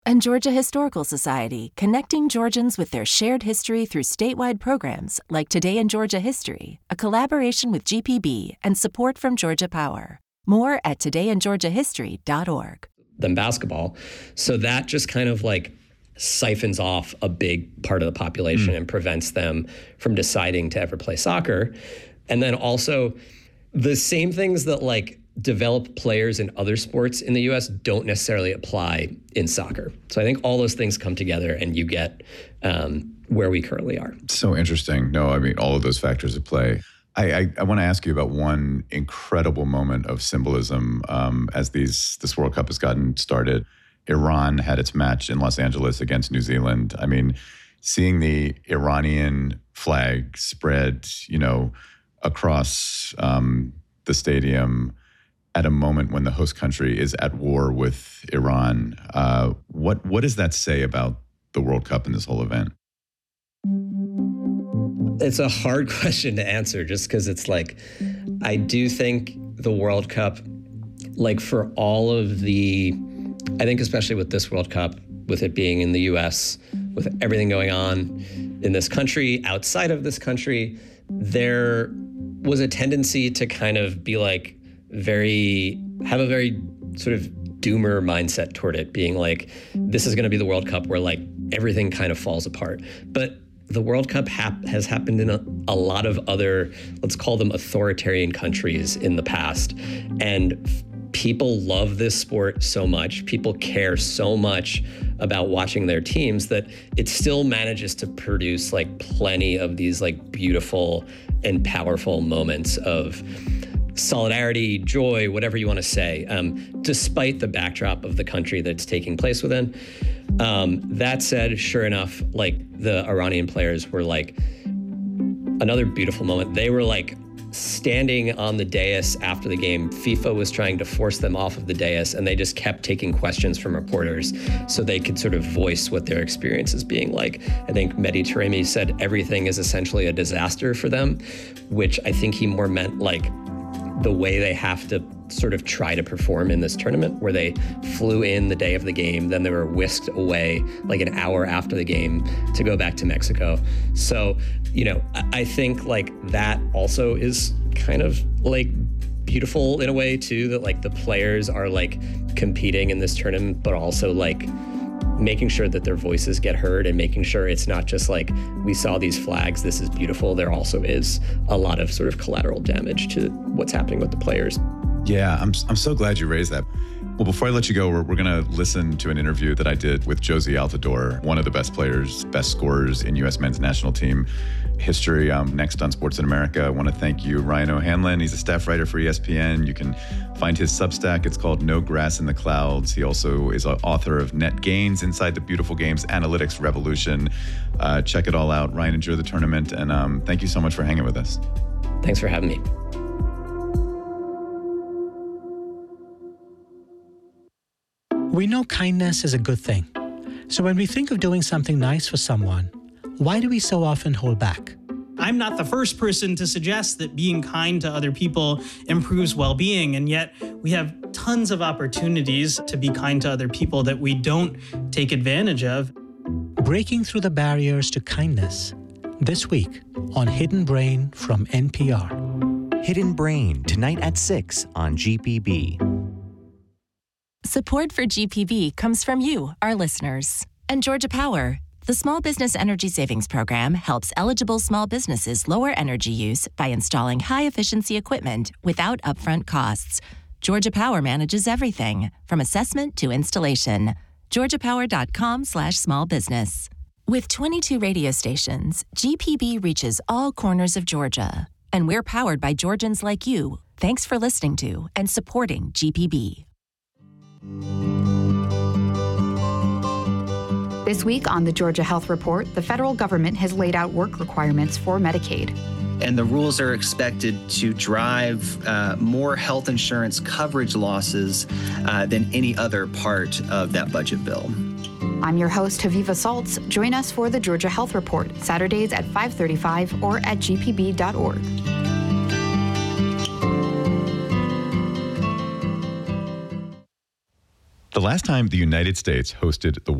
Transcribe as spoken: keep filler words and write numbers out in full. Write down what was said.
And Georgia Historical Society, connecting Georgians with their shared history through statewide programs like Today in Georgia History, a collaboration with G P B and support from Georgia Power. More at today in georgia history dot org. Than basketball. So that just kind of like siphons off a big part of the population mm. and prevents them from deciding to ever play soccer. And then also the same things that like develop players in other sports in the U S don't necessarily apply in soccer. So I think all those things come together and you get um, where we currently are. So interesting. No, I mean, all of those factors at play. I, I, I want to ask you about one incredible moment of symbolism um, as these this World Cup has gotten started. Iran had its match in Los Angeles against New Zealand. I mean, seeing the Iranian flag spread, you know, across um, the stadium at a moment when the host country is at war with Iran, uh, what what does that say about the World Cup and this whole event? It's a hard question to answer just because it's like, I do think the World Cup, like for all of the, I think especially with this World Cup, with it being in the U S, with everything going on in this country, outside of this country, there was a tendency to kind of be like very, have a very sort of doomer mindset toward it, being like, this is going to be the World Cup where like everything kind of falls apart. But the World Cup hap- has happened in a, a lot of other, let's call them authoritarian countries in the past. And f- people love this sport so much. People care so much about watching their teams that it still manages to produce like plenty of these like beautiful and powerful moments of solidarity, joy, whatever you want to say, um, despite the backdrop of the country that's taking place within. Um, that said, sure enough, like the Iranian players were like another beautiful moment. They were like standing on the dais after the game. FIFA was trying to force them off of the dais, and they just kept taking questions from reporters so they could sort of voice what their experience is being like. I think Mehdi Taremi said everything is essentially a disaster for them, which I think he more meant like the way they have to sort of try to perform in this tournament, where they flew in the day of the game, then they were whisked away like an hour after the game to go back to Mexico. So, you know, I think like that also is kind of like beautiful in a way too, that like the players are like competing in this tournament, but also like making sure that their voices get heard and making sure it's not just like, we saw these flags, this is beautiful. There also is a lot of sort of collateral damage to what's happening with the players. Yeah, I'm I'm so glad you raised that. Well, before I let you go, we're, we're going to listen to an interview that I did with Jozy Altidore, one of the best players, best scorers in U S men's national team history. Um, next on Sports in America, I want to thank you, Ryan O'Hanlon. He's a staff writer for E S P N. You can find his Substack. It's called No Grass in the Clouds. He also is an author of Net Gains, Inside the Beautiful Games Analytics Revolution. Uh, check it all out. Ryan, enjoy the tournament. And um, thank you so much for hanging with us. Thanks for having me. We know kindness is a good thing. So when we think of doing something nice for someone, why do we so often hold back? I'm not the first person to suggest that being kind to other people improves well-being, and yet we have tons of opportunities to be kind to other people that we don't take advantage of. Breaking through the barriers to kindness. This week on Hidden Brain from N P R. Hidden Brain, tonight at six on G P B. Support for G P B comes from you, our listeners. And Georgia Power. The Small Business Energy Savings Program helps eligible small businesses lower energy use by installing high-efficiency equipment without upfront costs. Georgia Power manages everything, from assessment to installation. georgia power dot com slash small business. With twenty-two radio stations, G P B reaches all corners of Georgia. And we're powered by Georgians like you. Thanks for listening to and supporting G P B. This week on the Georgia Health Report, the federal government has laid out work requirements for Medicaid. And the rules are expected to drive uh, more health insurance coverage losses uh, than any other part of that budget bill. I'm your host, Haviva Saltz. Join us for the Georgia Health Report, Saturdays at five thirty-five or at g p b dot org. The the last time the United States hosted the